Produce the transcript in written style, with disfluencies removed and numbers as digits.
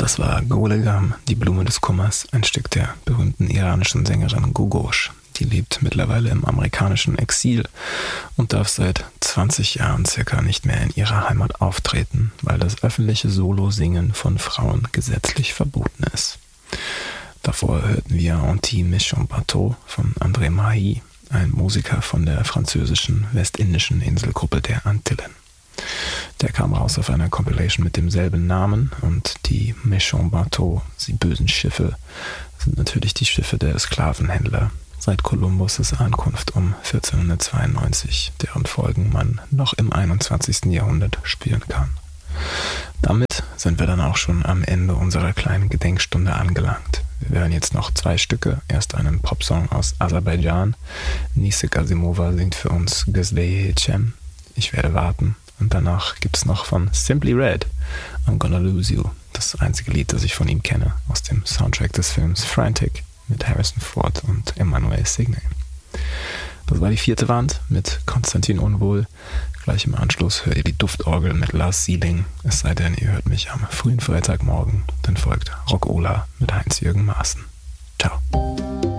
Das war Golegam, die Blume des Kummers, ein Stück der berühmten iranischen Sängerin Gogosh. Die lebt mittlerweile im amerikanischen Exil und darf seit 20 Jahren circa nicht mehr in ihrer Heimat auftreten, weil das öffentliche Solo-Singen von Frauen gesetzlich verboten ist. Davor hörten wir Anti Méchant Bateau von André Mahi, ein Musiker von der französischen westindischen Inselgruppe der Antillen. Der kam raus auf einer Compilation mit demselben Namen und die Méchant Bateau, die bösen Schiffe, sind natürlich die Schiffe der Sklavenhändler seit Kolumbus' Ankunft um 1492, deren Folgen man noch im 21. Jahrhundert spüren kann. Damit sind wir dann auch schon am Ende unserer kleinen Gedenkstunde angelangt. Wir hören jetzt noch 2 Stücke, erst einen Popsong aus Aserbaidschan. Nise Gazimova singt für uns Gazveye Cem, Ich werde warten. Und danach gibt es noch von Simply Red, I'm Gonna Lose You, das einzige Lied, das ich von ihm kenne, aus dem Soundtrack des Films Frantic mit Harrison Ford und Emmanuel Segne. Das war die 4. Wand mit Konstantin Unwohl. Gleich im Anschluss hört ihr die Duftorgel mit Lars Sieling, es sei denn, ihr hört mich am frühen Freitagmorgen. Dann folgt Rock Ola mit Heinz-Jürgen Maaßen. Ciao.